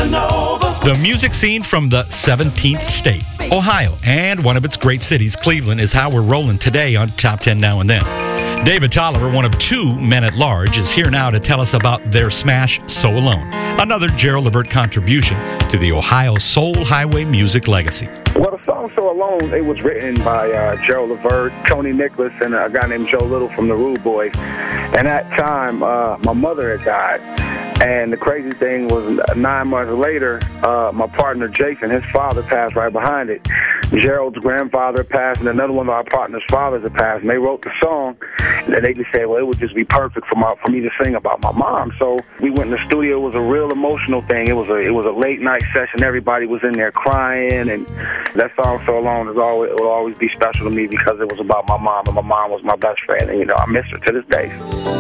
The music scene from the 17th state, Ohio, and one of its great cities, Cleveland, is how we're rolling today on Top 10 Now and Then. David Tolliver, one of two men at large, is here now to tell us about their smash, So Alone, another Gerald Levert contribution to the Ohio Soul Highway music legacy. Well, the song So Alone, it was written by Gerald Levert, Tony Nicholas, and a guy named Joe Little from the Rude Boys. And at that time, my mother had died. And the crazy thing was 9 months later, my partner Jason, his father passed right behind it. Gerald's grandfather passed, and another one of our partner's fathers had passed. And they wrote the song, and they just said, well, it would just be perfect for me to sing about my mom. So we went in the studio. It was a real emotional thing. It was a late night session. Everybody was in there crying, and that song So Alone it will always be special to me because it was about my mom, and my mom was my best friend. And I miss her to this day.